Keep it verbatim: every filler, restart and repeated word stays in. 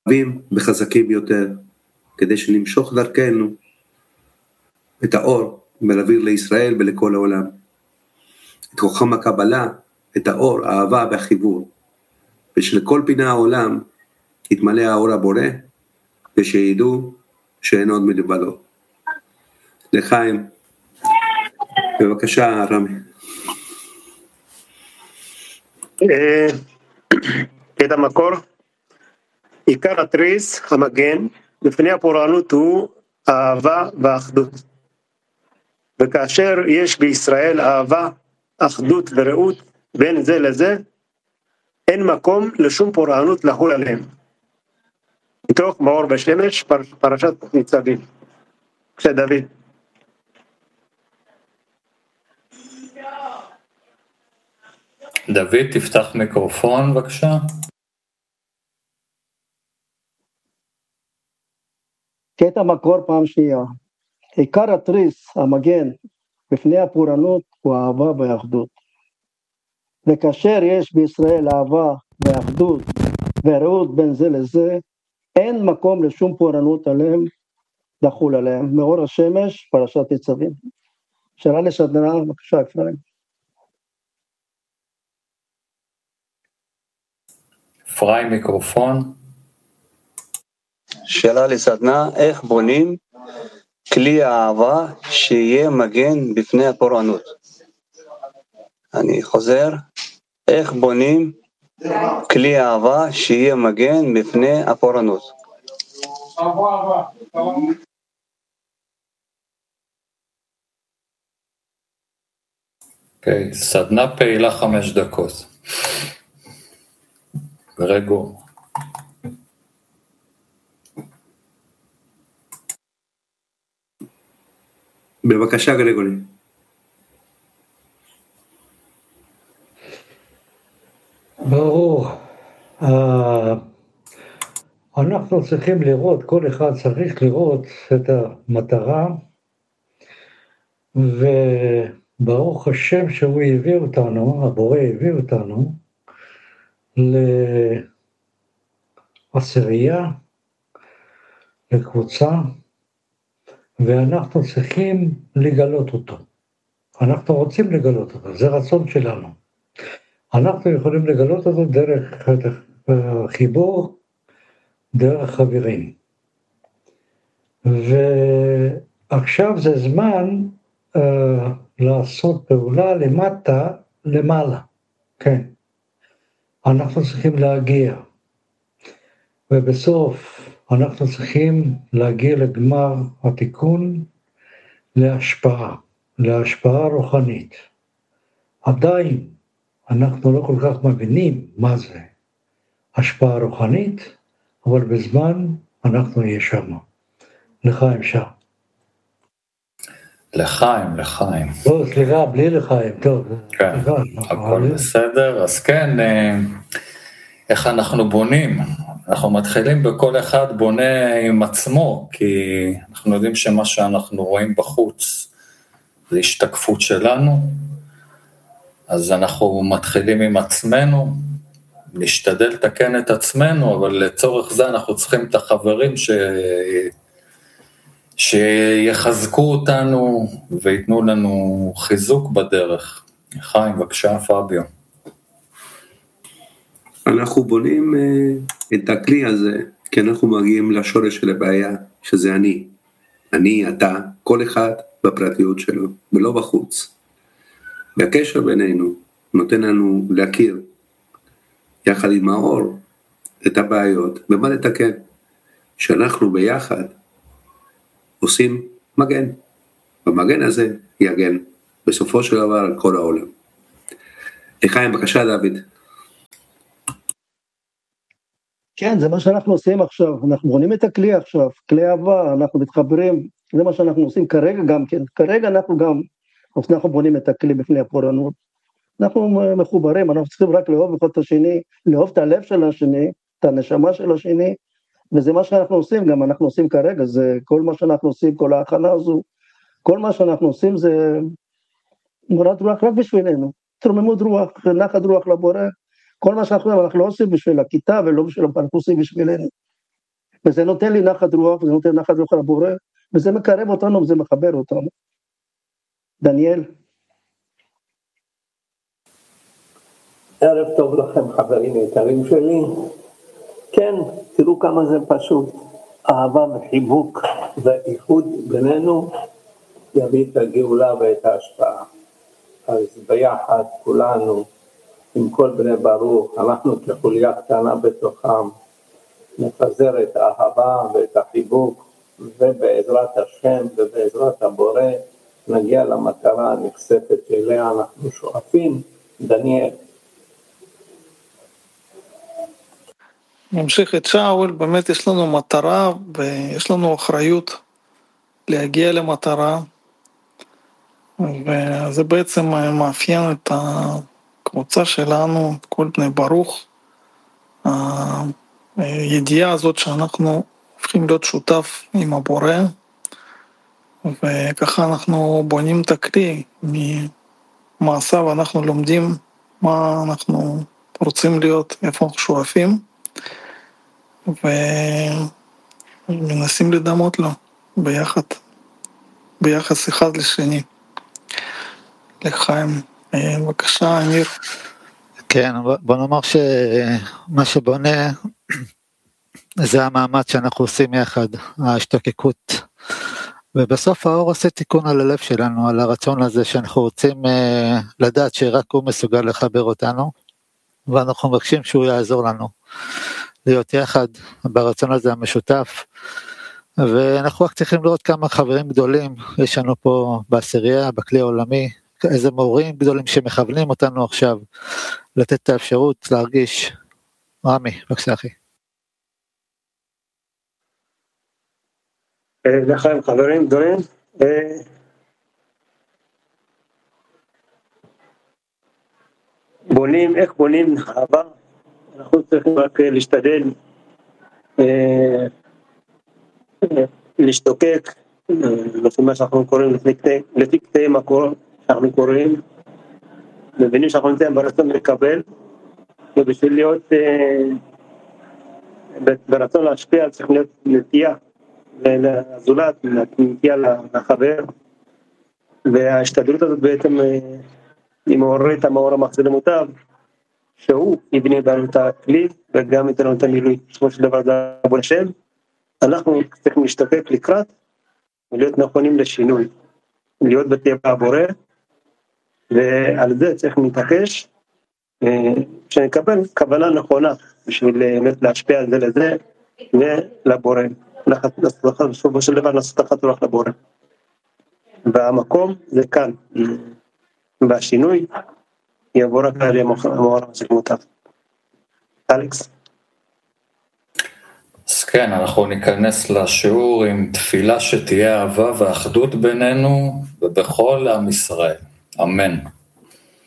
רבים וחזקים יותר, כדי שנמשוך דרכנו את האור ולהעביר לישראל ולכל העולם. את חוכם הקבלה, את האור, האהבה והחיבור, ושלכל פינה העולם יתמלא האור הבורא, ושידעו שאין עוד מלבדו. לחיים, בבקשה רמי. את המקור, עיקר התריס, המגן, לפני הפורענות הוא אהבה ואחדות. וכאשר יש בישראל אהבה, אחדות ורעות בין זה לזה, אין מקום לשום פורענות לחול עליהם. מתוך מאור בשמש, פרשת ניצבים. בבקשה דוד. דוד, תפתח מיקרופון בבקשה. קטע מקור פעם שנייה. עיקר התריס, המגן, בפני הפורענות הוא אהבה ואחדות. וכאשר יש בישראל אהבה ואחדות ורעות בין זה לזה, אין מקום לשום פורענות עליהם לחול עליהם. מאור השמש, פרשת ניצבים. שאלה לשדנה, בבקשה אפרים. אפרים, מיקרופון. שאלה לסדנה, איך בונים כלי אהבה שיהיה מגן בפני הפורענות? אני חוזר, איך בונים כלי אהבה שיהיה מגן בפני הפורענות? אוקיי, okay, סדנה פעילה חמש דקות. גרגור. בבקשה גרגורי. ברור. uh, אנחנו צריכים לראות, כל אחד צריך לראות את המטרה, וברוך השם שהוא הביא אותנו, הבורא הביא אותנו לעשירייה, לקבוצה, ואנחנו צריכים לגלות אותו. אנחנו רוצים לגלות אותו, זה רצון שלנו. אנחנו יכולים לגלות אותו דרך חיבור, דרך חברים. ועכשיו זה זמן uh, לעשות פעולה למטה, למעלה. כן. אנחנו צריכים להגיע. ובסוף אנחנו צריכים להגיע לגמר התיקון, להשפעה, להשפעה רוחנית. עדיין אנחנו לא כל כך מבינים מה זה השפעה רוחנית, אבל בזמן אנחנו נהיה שם. לחיים שם. לחיים, לחיים. לא, סליחה, בלי לחיים, טוב. כן, הכל בסדר. אז כן, איך אנחנו בונים? אנחנו מתחילים בכל אחד בונה עם עצמו, כי אנחנו יודעים שמה שאנחנו רואים בחוץ זה השתקפות שלנו, אז אנחנו מתחילים עם עצמנו, נשתדל לתקן את עצמנו, אבל לצורך זה אנחנו צריכים את החברים ש... שיחזקו אותנו ויתנו לנו חיזוק בדרך. חיים, בבקשה, פביו. אנחנו בונים את הכלי הזה, כי אנחנו מגיעים לשורש של הבעיה, שזה אני. אני, אתה, כל אחד בפרטיות שלו, ולא בחוץ. והקשר בינינו נותן לנו להכיר, יחד עם האור, את הבעיות, ומה לתקן. שאנחנו ביחד עושים מגן. במגן הזה יגן, בסופו של דבר על כל העולם. לחיים, בבקשה דוד. כן, זה מה שאנחנו עושים עכשיו, אנחנו בונים את הכלי עכשיו, כלי אהבה, אנחנו מתחברים, זה מה שאנחנו עושים כרגע גם כן, כרגע אנחנו גם, אנחנו בונים את הכלי בפני הפורענות, אנחנו מחוברים, אנחנו צריכים רק לאהוב אחד את השני, לאהוב את הלב של השני, את הנשמה של השני, וזה מה שאנחנו עושים, גם אנחנו עושים כרגע, זה כל מה שאנחנו עושים, כל ההכנה הזו, כל מה שאנחנו עושים זה מורת רוח רק בשבילנו, תרוממות רוח, נחת רוח לבורא, כל מה שאנחנו אנחנו לא עושים בשביל הכיתה ולא בשביל, אנחנו עושים בשבילנו. וזה נותן לי נחת רוח, וזה נותן נחת רוח לבורא, וזה מקרב אותנו, וזה מחבר אותנו. דניאל. ערב טוב לכם חברים יקרים שלי. כן, תראו כמה זה פשוט. אהבה וחיבוק ואיחוד בינינו יביא את הגאולה ואת ההשפעה. אז ביחד כולנו עם כל בני ברוך, אנחנו כחוליה קטנה בתוכם, נפזר את האהבה ואת החיבוק, ובעזרת השם ובעזרת הבורא נגיע למטרה הנכספת אליה אנחנו שואפים. דניאל. נמשיך את שאול, באמת יש לנו מטרה ויש לנו אחריות להגיע למטרה, וזה בעצם מאפיין את הקבוצה שלנו, את כל בני ברוך, הידיעה הזאת שאנחנו הופכים להיות שותף עם הבורא, וככה אנחנו בונים את הכלי ממעשיו, אנחנו לומדים מה אנחנו רוצים להיות, איפה אנחנו שואפים, ומנסים לדמות לו ביחד, ביחס אחד לשני. לחיים, בבקשה, אמיר. כן, בוא נאמר שמה שבונה זה המאמץ שאנחנו עושים יחד, ההשתוקקות. ובסוף האור עושה תיקון על הלב שלנו, על הרצון הזה שאנחנו רוצים לדעת שרק הוא מסוגל לחבר אותנו, ואנחנו מבקשים שהוא יעזור לנו להיות יחד ברצון הזה המשותף, ואנחנו רק צריכים לראות כמה חברים גדולים יש לנו פה בעשירייה, בכלי העולמי, איזה מורים גדולים שמכוונים אותנו עכשיו, לתת את האפשרות להרגיש. רמי, בבקשה אחי. לכם חברים גדולים, בונים, איך בונים אהבה, אנחנו צריכים רק להשתדל, להשתוקק, לפי מה שאנחנו קוראים, לפי קטעי מקור שאנחנו קוראים, מבינים שאנחנו נמצאים ברצון לקבל, ובשביל להיות ברצון להשפיע צריך להיות נטייה לזולת, נטייה לחבר, וההשתדלות הזאת בעצם היא מעוררת המאור המחזיר למוטב, שהוא יבנה בנו את הכלי וגם ייתן לנו את המילוי. בסופו של דבר זה עבור השם, אנחנו צריכים להשתוקק לקראת ולהיות נכונים לשינוי, להיות בטבע הבורא, ועל זה צריך להתעקש שנקבל כוונה נכונה בשביל להשפיע על זה לזה ולבורא, בסופו של דבר לעשות אחת רוח לבורא, והמקום זה כאן, והשינוי יבוא רק על המאור המחזיר למוטב. אלכס. אז כן, אנחנו ניכנס לשיעור עם תפילה שתהיה אהבה ואחדות בינינו ובכל עם ישראל. אמן.